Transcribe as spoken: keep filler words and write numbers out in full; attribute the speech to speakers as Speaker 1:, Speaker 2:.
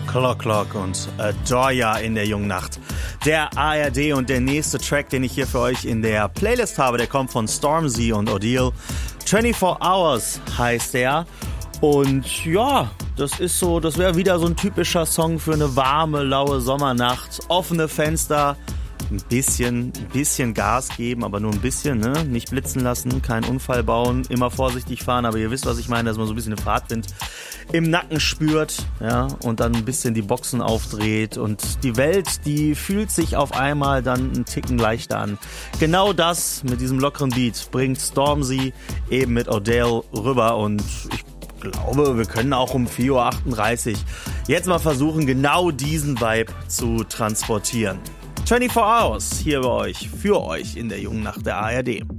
Speaker 1: Clock Clock und Adoya in der jungen Nacht der A R D. Und der nächste Track, den ich hier für euch in der Playlist habe, der kommt von Stormzy und Odile. twenty-four hours heißt der. Und ja, das ist so, das wäre wieder so ein typischer Song für eine warme, laue Sommernacht. Offene Fenster, ein bisschen, ein bisschen Gas geben, aber nur ein bisschen, ne? Nicht blitzen lassen, keinen Unfall bauen, immer vorsichtig fahren, aber ihr wisst, was ich meine, dass man so ein bisschen den Fahrtwind im Nacken spürt, ja, und dann ein bisschen die Boxen aufdreht und die Welt, die fühlt sich auf einmal dann einen Ticken leichter an. Genau das mit diesem lockeren Beat bringt Stormzy eben mit Odile rüber und ich glaube, wir können auch um vier Uhr achtunddreißig jetzt mal versuchen, genau diesen Vibe zu transportieren. twenty-four hours hier bei euch, für euch in der jungen Nacht der A R D.